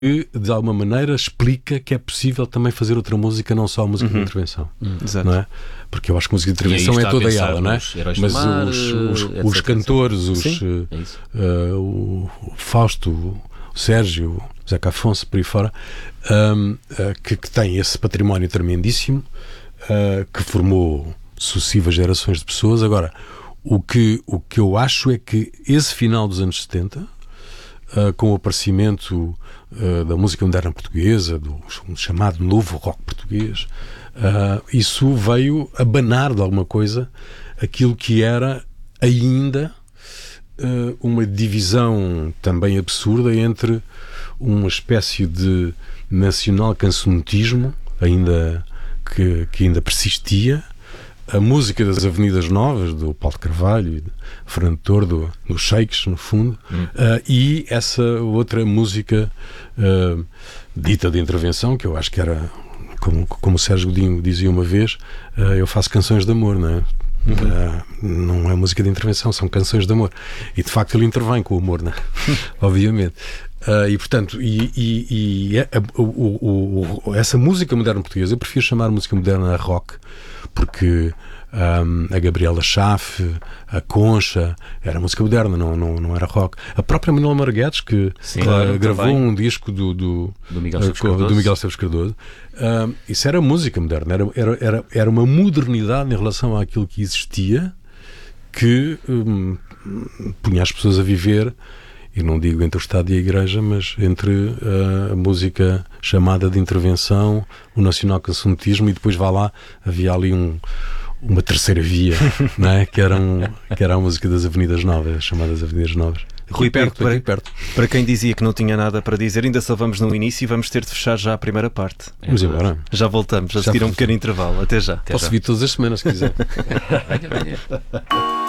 de alguma maneira explica que é possível também fazer outra música, não só a música de intervenção, não é? Porque eu acho que a música de intervenção é toda ela, não é? Mas os cantores, o Fausto, o Sérgio, o Zeca Afonso, por aí fora, que têm esse património tremendíssimo, que formou sucessivas gerações de pessoas. Agora, o que eu acho é que esse final dos anos 70, com o aparecimento da música moderna portuguesa, do chamado novo rock português, isso veio abanar de alguma coisa aquilo que era ainda uma divisão também absurda entre uma espécie de nacional cancionetismo que ainda persistia, a música das Avenidas Novas, do Paulo de Carvalho e Fernando Tordo, dos Shakes, no fundo, e essa outra música dita de intervenção, que eu acho que era, como o Sérgio Godinho dizia uma vez, eu faço canções de amor, não é? Não é música de intervenção, são canções de amor. E de facto ele intervém com o amor, não é? Obviamente. E portanto, essa música moderna portuguesa, eu prefiro chamar música moderna rock, porque a Gabriela Chafe, a Concha, era música moderna, não era rock. A própria Manuela Marguetes, que gravou um disco do Miguel Esteves Cardoso, isso era música moderna, era uma modernidade em relação àquilo que existia, que punha as pessoas a viver, e não digo entre o Estado e a Igreja, mas entre a música chamada de intervenção, o nacional cancionetismo, e depois havia ali uma terceira via, não é? que era a música das Avenidas Novas, chamadas Avenidas Novas. Rui, perto. Para quem dizia que não tinha nada para dizer, ainda só vamos no início e vamos ter de fechar já a primeira parte. Vamos embora. Já voltamos, a seguir um pequeno intervalo. Até já. Posso vir todas as semanas, se quiser. Venha.